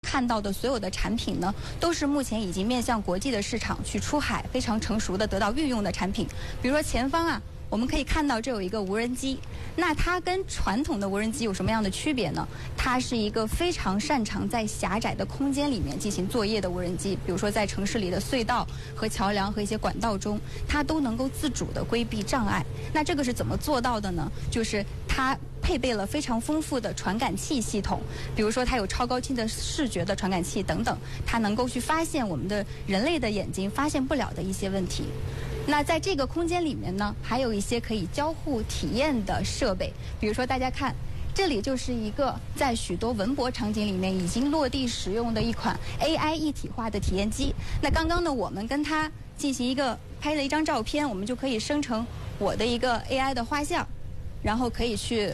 看到的所有的产品呢，都是目前已经面向国际的市场去出海，非常成熟的得到运用的产品。比如说前方啊，我们可以看到这有一个无人机，那它跟传统的无人机有什么样的区别呢？它是一个非常擅长在狭窄的空间里面进行作业的无人机，比如说在城市里的隧道和桥梁和一些管道中，它都能够自主的规避障碍。那这个是怎么做到的呢？就是它配备了非常丰富的传感器系统，比如说它有超高清的视觉的传感器等等，它能够去发现我们的人类的眼睛发现不了的一些问题。那在这个空间里面呢，还有一些可以交互体验的设备，比如说大家看，这里就是一个在许多文博场景里面已经落地使用的一款 AI 一体化的体验机。那刚刚呢，我们跟它进行拍了一张照片，我们就可以生成我的一个 AI 的画像，然后可以去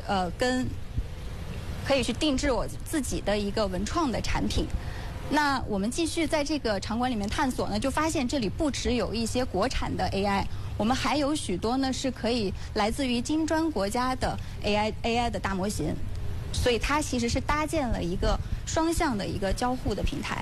定制我自己的一个文创的产品。那我们继续在这个场馆里面探索呢，就发现这里不只有一些国产的 AI， 我们还有许多呢是可以来自于金砖国家的 AI 的大模型，所以它其实是搭建了一个双向的一个交互的平台。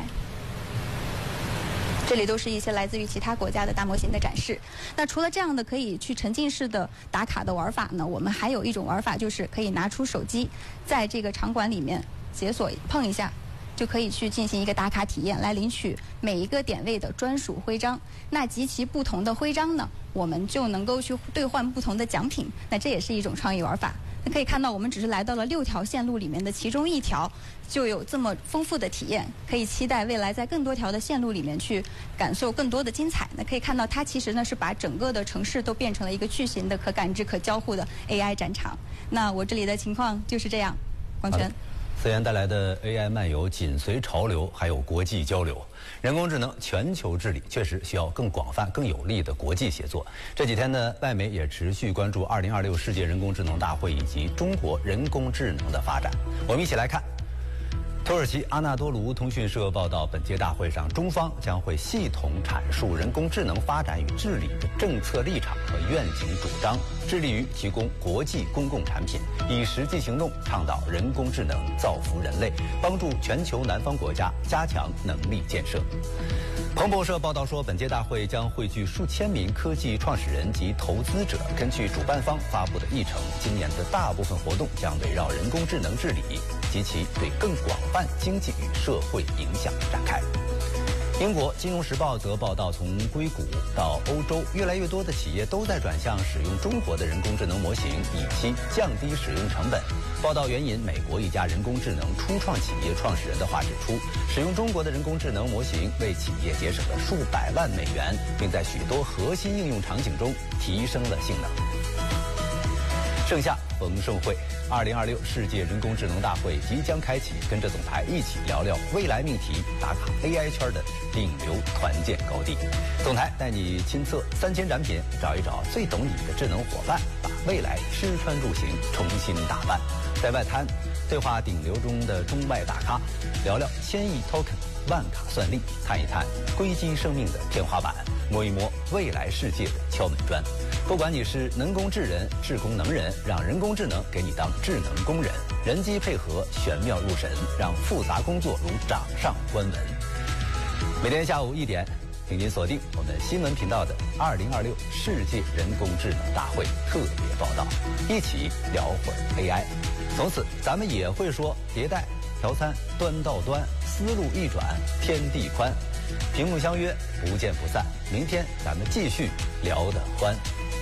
这里都是一些来自于其他国家的大模型的展示。那除了这样的可以去沉浸式的打卡的玩法呢，我们还有一种玩法，就是可以拿出手机，在这个场馆里面解锁碰一下，就可以去进行一个打卡体验，来领取每一个点位的专属徽章。那集齐不同的徽章呢，我们就能够去兑换不同的奖品。那这也是一种创意玩法。那可以看到，我们只是来到了6条线路里面的其中1条，就有这么丰富的体验。可以期待未来在更多条的线路里面去感受更多的精彩。那可以看到，它其实呢是把整个的城市都变成了一个巨型的可感知、可交互的 AI 展场。那我这里的情况就是这样。广泉。 思源带来的 AI 漫游紧随潮流，还有国际交流。人工智能全球治理确实需要更广泛、更有力的国际协作。这几天呢，外媒也持续关注2026世界人工智能大会以及中国人工智能的发展。我们一起来看。土耳其阿纳多卢通讯社报道，本届大会上，中方将会系统阐述人工智能发展与治理的政策立场和愿景主张，致力于提供国际公共产品，以实际行动倡导人工智能造福人类，帮助全球南方国家加强能力建设。彭博社报道说，本届大会将汇聚数千名科技创始人及投资者。根据主办方发布的议程，今年的大部分活动将围绕人工智能治理及其对更广泛经济与社会影响展开。英国《金融时报》则报道，从硅谷到欧洲，越来越多的企业都在转向使用中国的人工智能模型，以期降低使用成本。报道援引美国一家人工智能初创企业创始人的话指出，使用中国的人工智能模型为企业节省了数百万美元，并在许多核心应用场景中提升了性能。盛夏逢盛会，2026世界人工智能大会即将开启，跟着总台一起聊聊未来命题，打卡 AI 圈的顶流团建高地。总台带你亲测3000展品，找一找最懂你的智能伙伴，把未来吃穿住行重新打扮。在外滩对话顶流中的中外大咖，聊聊1000亿 token 万卡算力，探一探硅基生命的天花板，摸一摸未来世界的敲门砖。不管你是能工智人、智工能人，让人工智能给你当智能工人，人机配合玄妙入神，让复杂工作如掌上观文。每天下午1点，请您锁定我们新闻频道的2026世界人工智能大会特别报道，一起聊会儿 AI。从此咱们也会说迭代、调参、端到端，思路一转天地宽。屏幕相约，不见不散。明天咱们继续聊得欢。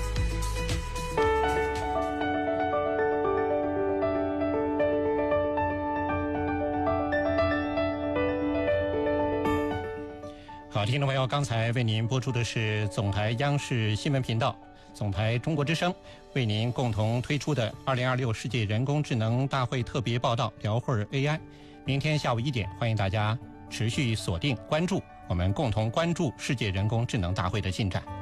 好，听众朋友，刚才为您播出的是总台央视新闻频道、总台中国之声为您共同推出的2026世界人工智能大会特别报道，聊会儿 AI。明天下午1点，欢迎大家持续锁定关注，我们共同关注世界人工智能大会的进展。